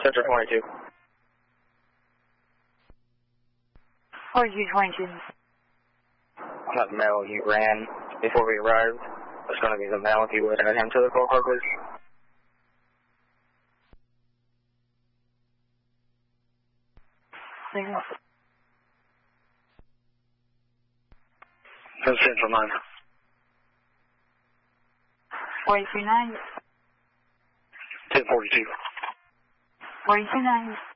Center 22. 4222. That male you ran before we arrived. That's going to be the male. If you would add him to the call car, please. That's Central 9. 429. 1042. 429.